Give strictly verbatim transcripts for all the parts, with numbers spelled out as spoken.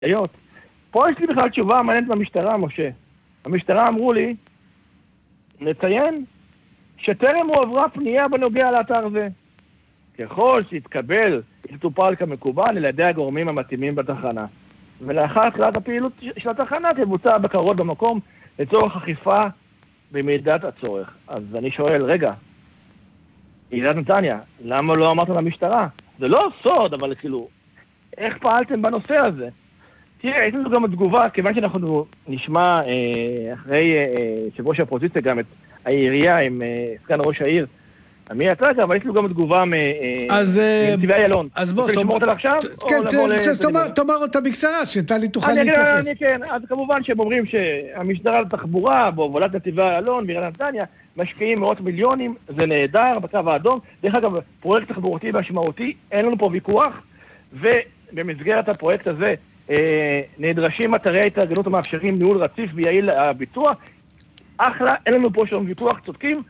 היות. פה יש לי בכלל תשובה מעניינת במשטרה, משה. המשטרה אמרו לי, נציין, שטרם הועברה פנייה בנוגע לאתר זה. ככל שיתקבל, יטופל כמקובל על ידי הגורמים המתאימים בתחנה. ולאחר התחילת הפעילות של התחנה תבוצע בקרות במקום לצורך אכיפה במידת הצורך. אז אני שואל, רגע, עיריית נתניה, למה לא אמרת למשטרה? זה לא סוד, אבל כאילו, איך פעלתם בנושא הזה? תראה, יש לנו גם תגובה, כיוון שאנחנו נשמע אה, אחרי אה, שבראש האופוזיציה גם את העירייה עם אה, סגן ראש העיר, מי אתה גם, אבל יש לנו גם תגובה מנתיבי איילון. אז בוא, תאמר אותה עכשיו? כן, תאמר אותה בקצרה, שטלי תוכל להתייחס. כן, אז כמובן שהם אומרים שהמשטרה לתחבורה, בהובלת נתיבי איילון, בעיריית נתניה, משקיעים מאות מיליונים, זה נהדר, בקו האדום. דרך אגב, פרויקט תחבורתי משמעותי, אין לנו פה ויכוח, ובמסגרת הפרויקט הזה נדרשים אתרי התארגנות המאפשרים ניהול רציף ויעיל הביצוע. אחלה, אין לנו פה שום ויכוח, צודקים.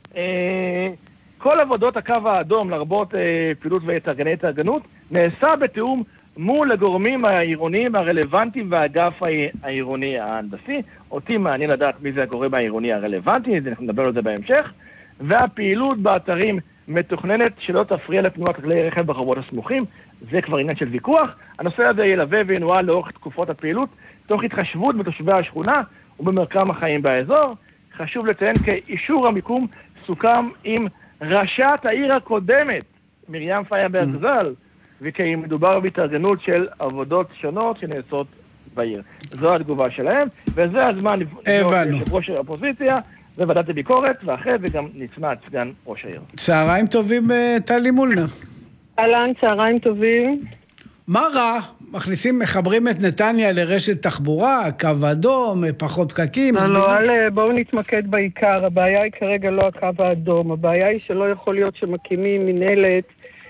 כל עבודות הקו האדום, לרבות אה, פעילות והתארגני התארגנות, נעשה בתיאום מול הגורמים העירוניים הרלוונטיים והאגף העירוני ההנדסי. אותי מעניין לדעת מי זה הגורם העירוני הרלוונטי, אנחנו נדבר על זה בהמשך. והפעילות באתרים מתוכננת שלא תפריע לתנועת כלי רכב ברחובות הסמוכים, זה כבר עניין של ויכוח. הנושא הזה ילווה וינוהל לאורך תקופות הפעילות, תוך התחשבות בתושבי השכונה ובמרקם החיים באזור. חשוב לציין כי אישור המיקום סוכם עם ראשת העיר הקודמת, מרים פיינברג ז"ל, וכי מדובר בהתארגנות של עבודות שונות שנעשות בעיר. זו התגובה שלהם, וזה הזמן לפנות יושב ראש האופוזיציה וועדת הביקורת, ואחרי זה גם נשמע את סגן ראש העיר. צהריים טובים, טלי מולנה. אהלן, צהריים טובים. מה רע? מכניסים, מחברים את נתניה לרשת תחבורה, קו אדום, פחות פקקים. לא, לא, אל, בואו נתמקד בעיקר. הבעיה היא כרגע לא הקו האדום. הבעיה היא שלא יכול להיות שמקימים מנהלת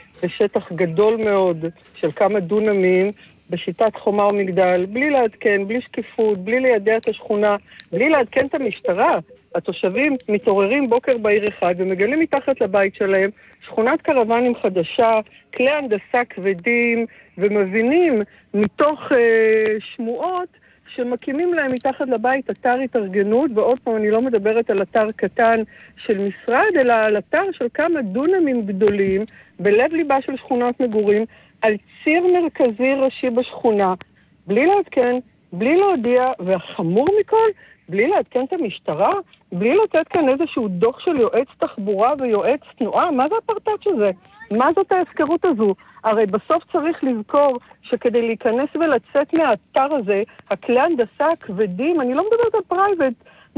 בשטח גדול מאוד של כמה דונמים, בשיטת חומה ומגדל, בלי לעדכן, בלי שקיפות, בלי לידע את השכונה, בלי לעדכן את המשטרה. התושבים מתעוררים בוקר בעיר אחד ומגלים מתחת לבית שלהם שכונת קרוונים חדשה, כלי הנדסה כבדים, ומבינים מתוך אה, שמועות שמקימים להם מתחת לבית אתר התארגנות, ועוד פעם אני לא מדברת על אתר קטן של משרד, אלא על אתר של כמה דונמים גדולים בלב ליבה של שכונת מגורים, על ציר מרכזי ראשי בשכונה, בלי לעדכן, בלי להודיע, והחמור מכל, בלי לעדכן את המשטרה, בלי לתת כאן איזשהו דוח של יועץ תחבורה ויועץ תנועה. מה זה הפרטאץ' הזה? מה זאת ההזכרות הזו? הרי בסוף צריך לזכור שכדי להיכנס ולצאת מהאתר הזה, הכלי הנדסה הכבדים, אני לא מדברת על פרייבט,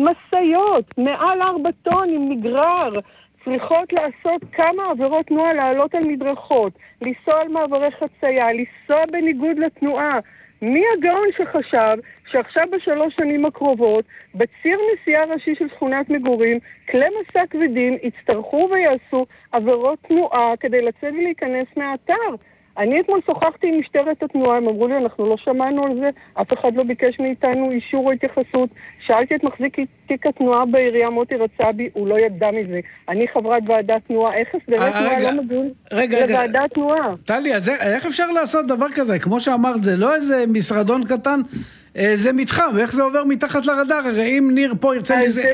מסעיות, מעל ארבע טון עם נגרר, צריכות לעשות כמה עבירות תנועה, לעלות על מדרכות, לנסוע על מעברי חצייה, לנסוע בניגוד לתנועה. מי הגאון שחשב שעכשיו בשלוש שנים הקרובות, בציר נסיעה ראשי של שכונת מגורים, כלי מסע כבדים יצטרכו ויעשו עבירות תנועה כדי לצאת ולהיכנס מהאתר? אני אתמול שוחחתי עם משטרת התנועה, הם אמרו לי, אנחנו לא שמענו על זה, אף אחד לא ביקש מאיתנו אישור או התייחסות. שאלתי את מחזיק תיק התנועה בעירייה מוטי רצבי, הוא לא ידע מזה. אני חברת ועדת תנועה, איך הסדרי תנועה לא מגיעים לוועדת תנועה? טלי, אז איך אפשר לעשות דבר כזה? כמו שאמרת, זה לא איזה משרדון קטן, זה מתחם, ואיך זה עובר מתחת לרדאר? הרי אם ניר פה ירצה לסגור,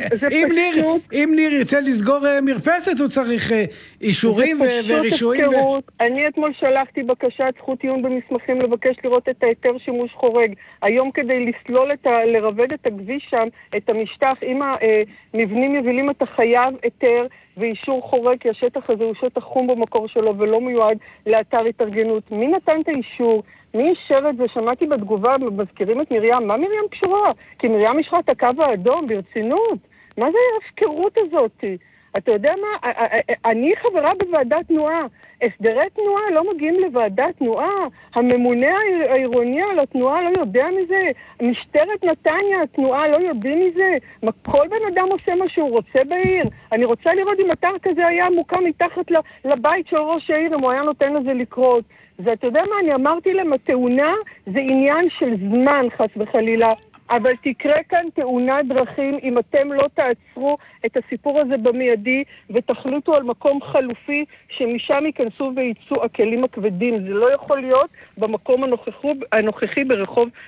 אם ניר ירצה לסגור מרפסת, הוא צריך אישורים ורישויים. אני אתמול שלחתי בקשת זכות עיון במסמכים לבקש לראות את ההיתר שימוש חורג. היום כדי לסלול את ה... לרבד את הכביש שם, את המשטח, עם המבנים יבילים אתה חייב היתר ואישור חורג, כי השטח הזה הוא שטח חום במקור שלו ולא מיועד לאתר התארגנות. מי נתן את האישור? מי אישר את זה? שמעתי בתגובה, מזכירים את מרים. מה מרים קשורה? כי מרים ישרה את הקו האדום, ברצינות. מה זה ההפקרות הזאת? אתה יודע מה? אני חברה בוועדת תנועה. הסדרי תנועה לא מגיעים לוועדת תנועה. הממונה העירוני על התנועה לא יודע מזה. משטרת נתניה, התנועה לא יודעים מזה. מה, כל בן אדם עושה מה שהוא רוצה בעיר. אני רוצה לראות אם אתר כזה היה מוקם מתחת לבית של ראש העיר, אם הוא היה נותן לזה לקרות. ואתה יודע מה, אני אמרתי להם, התאונה זה עניין של זמן, חס וחלילה. אבל תקרה כאן תאונת דרכים אם אתם לא תעצרו את הסיפור הזה במיידי ותחליטו על מקום חלופי שמשם ייכנסו וייצאו הכלים הכבדים. זה לא יכול להיות במקום הנוכחי, הנוכחי ברחוב